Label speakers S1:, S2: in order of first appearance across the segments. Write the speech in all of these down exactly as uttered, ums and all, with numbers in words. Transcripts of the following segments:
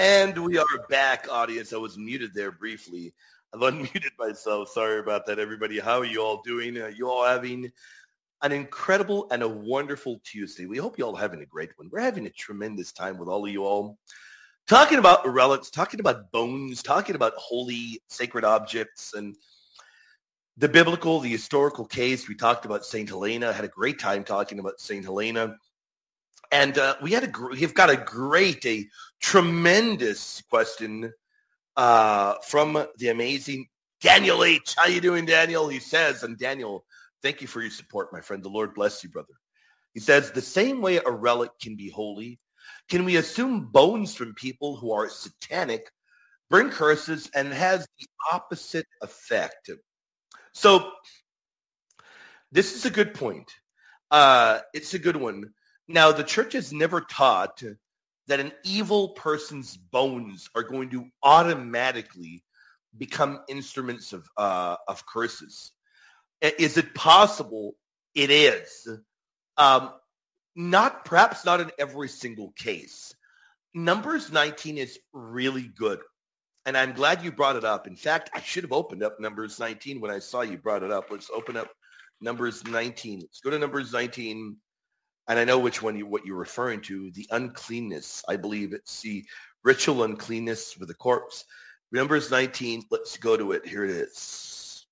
S1: And we are back, audience. I was muted there briefly. I've unmuted myself. Sorry about that, everybody. How are you all doing? Are you all having an incredible and a wonderful Tuesday? We hope you all having a great one. We're having a tremendous time with all of you all. Talking about relics, talking about bones, talking about holy, sacred objects, and the biblical, the historical case. We talked about Saint Helena. Had a great time talking about Saint Helena. And uh, we had a, we've got a great, a tremendous question uh, from the amazing Daniel H. How you doing, Daniel? He says, and Daniel, thank you for your support, my friend. The Lord bless you, brother. He says, the same way a relic can be holy, can we assume bones from people who are satanic bring curses and has the opposite effect? So this is a good point. Uh, it's a good one. Now, the church has never taught that an evil person's bones are going to automatically become instruments of uh, of curses. Is it possible? It is. Um, not perhaps not in every single case. Numbers nineteen is really good, and I'm glad you brought it up. In fact, I should have opened up Numbers nineteen when I saw you brought it up. Let's open up Numbers nineteen. Let's go to Numbers nineteen. And I know which one you what you're referring to, the uncleanness. I believe it's the ritual uncleanness with the corpse. Numbers nineteen, let's go to it. Here it is.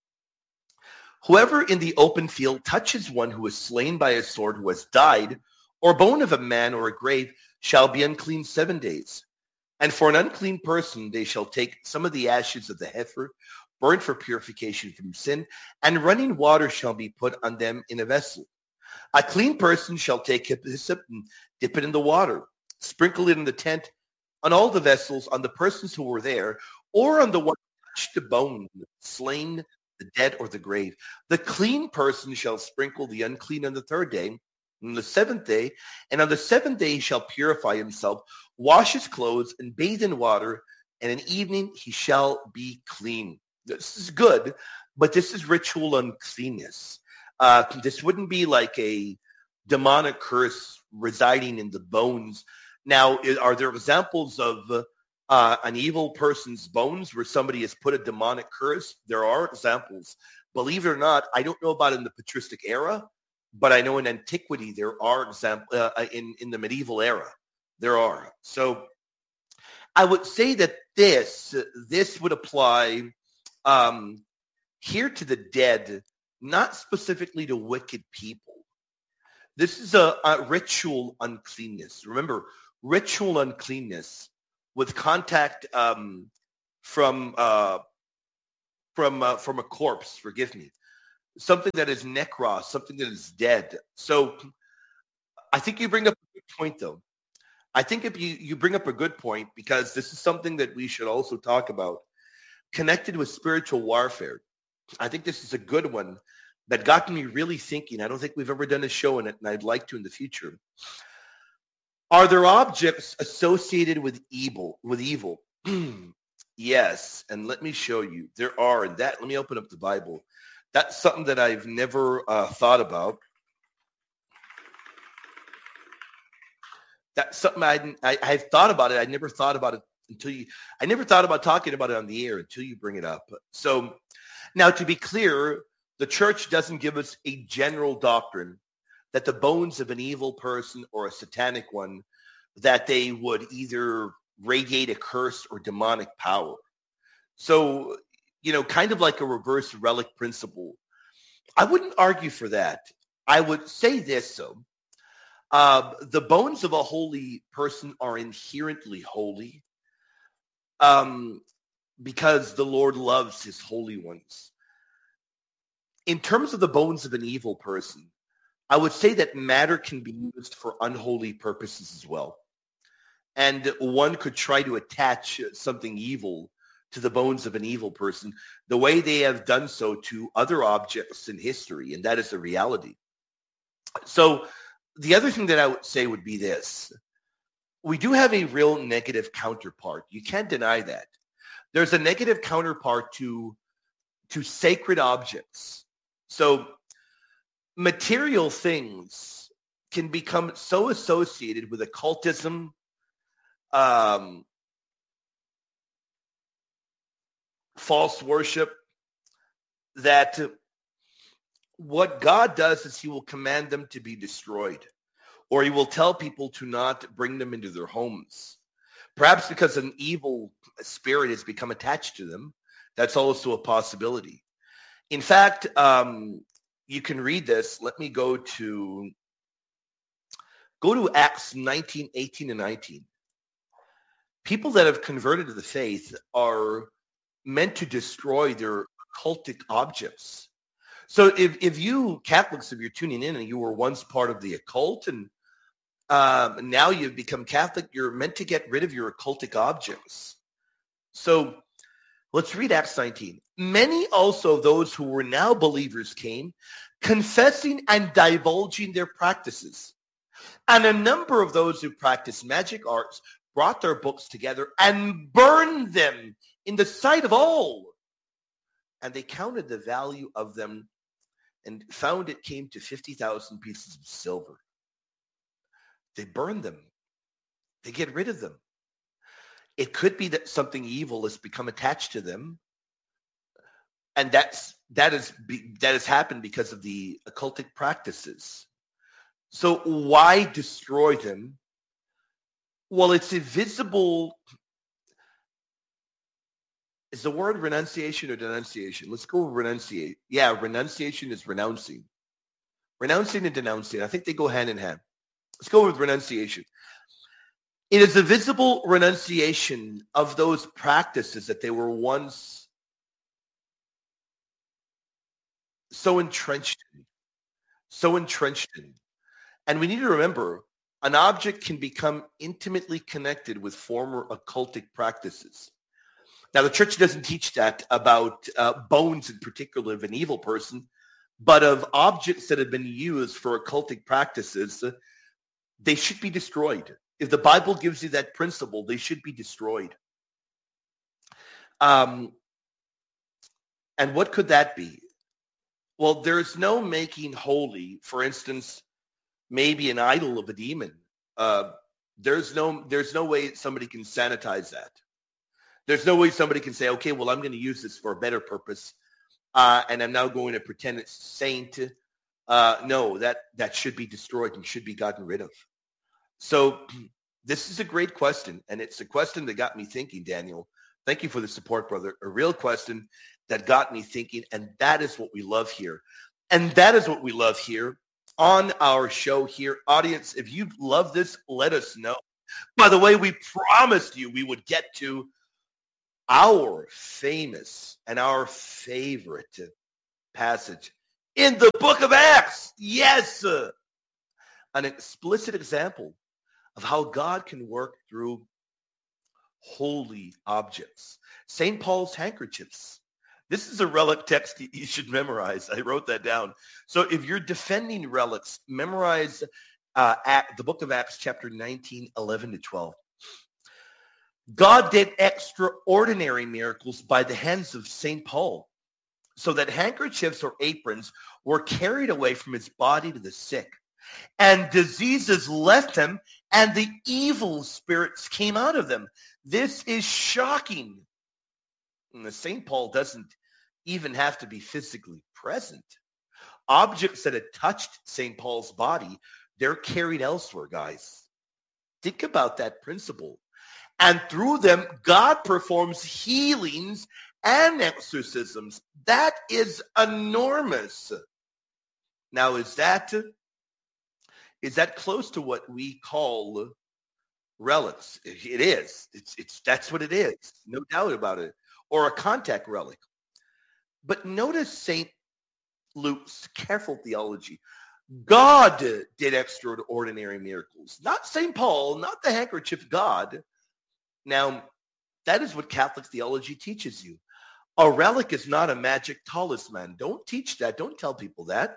S1: Whoever in the open field touches one who is slain by a sword who has died, or bone of a man or a grave, shall be unclean seven days. And for an unclean person, they shall take some of the ashes of the heifer, burned for purification from sin, and running water shall be put on them in a vessel. A clean person shall take hyssop and dip it in the water, sprinkle it in the tent, on all the vessels, on the persons who were there, or on the one who touched the bone, slain, the dead, or the grave. The clean person shall sprinkle the unclean on the third day, on the seventh day, and on the seventh day he shall purify himself, wash his clothes, and bathe in water, and in evening he shall be clean. This is good, but this is ritual uncleanness. Uh, this wouldn't be like a demonic curse residing in the bones. Now, are there examples of uh, an evil person's bones where somebody has put a demonic curse? There are examples. Believe it or not, I don't know about in the patristic era, but I know in antiquity there are examples, uh, in, in the medieval era. There are. So I would say that this, this would apply um, here to the dead, not specifically to wicked people. This is a, a ritual uncleanness. Remember, ritual uncleanness with contact um, from uh, from uh, from a corpse. Forgive me, something that is necros, something that is dead. So, I think you bring up a good point, though. I think if you you bring up a good point because this is something that we should also talk about, connected with spiritual warfare. I think this is a good one that got me really thinking. I don't think we've ever done a show in it, and I'd like to in the future. Are there objects associated with evil? With evil? Yes, and let me show you. There are, and that, let me open up the Bible. That's something that I've never uh, thought about. That's something I, I I've thought about it. I never thought about it until you, I never thought about talking about it on the air until you bring it up. So now to be clear, the church doesn't give us a general doctrine that the bones of an evil person or a satanic one, that they would either radiate a curse or demonic power. So, you know, kind of like a reverse relic principle. I wouldn't argue for that. I would say this, though. Uh, the bones of a holy person are inherently holy um, because the Lord loves his holy ones. In terms of the bones of an evil person, I would say that matter can be used for unholy purposes as well. And one could try to attach something evil to the bones of an evil person the way they have done so to other objects in history, and that is the reality. So the other thing that I would say would be this. We do have a real negative counterpart. You can't deny that. There's a negative counterpart to, to sacred objects. So material things can become so associated with occultism, um, false worship, that what God does is he will command them to be destroyed, or he will tell people to not bring them into their homes. Perhaps because an evil spirit has become attached to them. That's also a possibility. In fact, um, you can read this. Let me go to go to Acts nineteen, eighteen, and nineteen. People that have converted to the faith are meant to destroy their cultic objects. So if, if you Catholics, if you're tuning in and you were once part of the occult and um, now you've become Catholic, you're meant to get rid of your occultic objects. So let's read Acts nineteen. Many also of those who were now believers came, confessing and divulging their practices. And a number of those who practiced magic arts brought their books together and burned them in the sight of all. And they counted the value of them and found it came to fifty thousand pieces of silver. They burn them. They get rid of them. It could be that something evil has become attached to them. And that's, that, is, that has happened because of the occultic practices. So why destroy them? Well, it's a visible... Is the word renunciation or denunciation? Let's go renunciate. Yeah, renunciation is renouncing. Renouncing and denouncing. I think they go hand in hand. Let's go with renunciation. It is a visible renunciation of those practices that they were once so entrenched in. So entrenched in. And we need to remember, an object can become intimately connected with former occultic practices. Now, the church doesn't teach that about uh, bones in particular of an evil person, but of objects that have been used for occultic practices, uh, they should be destroyed. If the Bible gives you that principle, they should be destroyed. Um, and what could that be? Well, there's no making holy, for instance, maybe an idol of a demon. Uh, there's no, there's no way somebody can sanitize that. There's no way somebody can say, okay, well, I'm going to use this for a better purpose, uh, and I'm now going to pretend it's a saint. Uh, no, that, that should be destroyed and should be gotten rid of. So this is a great question, and it's a question that got me thinking, Daniel. Thank you for the support, brother. A real question that got me thinking, and that is what we love here. And that is what we love here on our show here. Audience, if you love this, let us know. By the way, we promised you we would get to our famous and our favorite passage in the book of Acts. Yes, an explicit example of how God can work through holy objects. Saint Paul's handkerchiefs. This is a relic text you should memorize. I wrote that down. So if you're defending relics, memorize uh, Act, the book of Acts, chapter nineteen, eleven to twelve. God did extraordinary miracles by the hands of Saint Paul, so that handkerchiefs or aprons were carried away from his body to the sick, and diseases left him, and the evil spirits came out of them. This is shocking. And the Saint Paul doesn't even have to be physically present. Objects that had touched Saint Paul's body, they're carried elsewhere, guys. Think about that principle. And through them, God performs healings and exorcisms. That is enormous. Now, is that, is that close to what we call relics? It is. It's, it's, that's what it is. No doubt about it. Or a contact relic. But notice Saint Luke's careful theology. God did extraordinary miracles. Not Saint Paul, not the handkerchief God. Now, that is what Catholic theology teaches you. A relic is not a magic talisman. Don't teach that. Don't tell people that.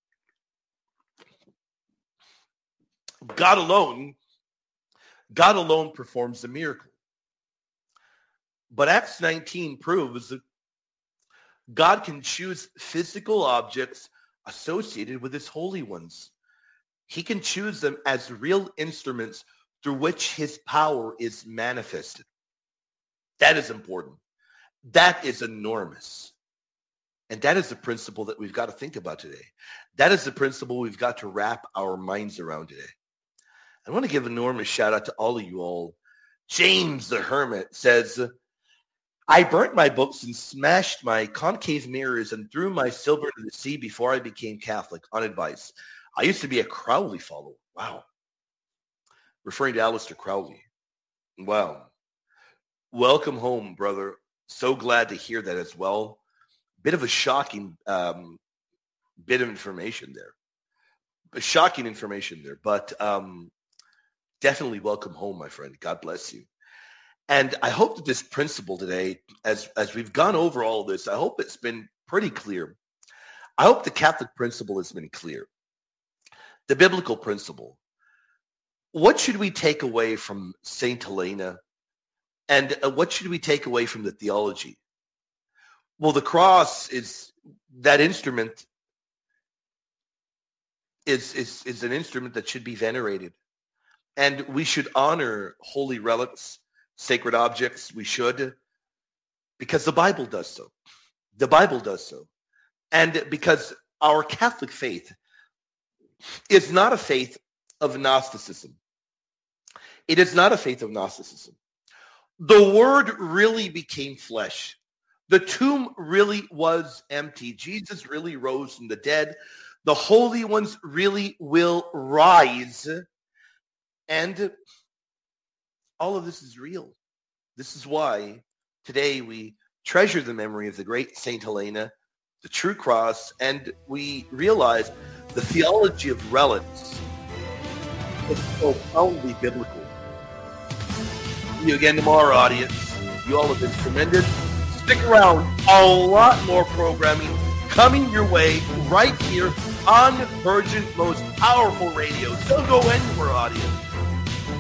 S1: God alone, God alone performs the miracle. But Acts nineteen proves that God can choose physical objects associated with his holy ones. He can choose them as real instruments through which his power is manifested. That is important. That is enormous. And that is the principle that we've got to think about today. That is the principle we've got to wrap our minds around today. I want to give an enormous shout out to all of you all. James the Hermit says, I burnt my books and smashed my concave mirrors and threw my silver into the sea before I became Catholic on advice. I used to be a Crowley follower. Wow. Referring to Aleister Crowley. Wow. Welcome home, brother. So glad to hear that as well. Bit of a shocking um, bit of information there. Shocking information there, but um, definitely welcome home, my friend. God bless you. And I hope that this principle today, as, as we've gone over all of this, I hope it's been pretty clear. I hope the Catholic principle has been clear. The biblical principle. What should we take away from Saint Helena? And uh, what should we take away from the theology? Well, the cross is that instrument is, is, is an instrument that should be venerated. And we should honor holy relics, sacred objects. We should, because the Bible does so. The Bible does so. And because our Catholic faith is not a faith of Gnosticism. It is not a faith of Gnosticism. The Word really became flesh. The tomb really was empty. Jesus really rose from the dead. The holy ones really will rise. And all of this is real. This is why today we treasure the memory of the great Saint Helena, the true cross, and we realize the theology of relics is profoundly biblical. See you again tomorrow, audience. You all have been tremendous. Stick around. A lot more programming coming your way right here on Virgin's most powerful radio. Don't go anywhere, audience.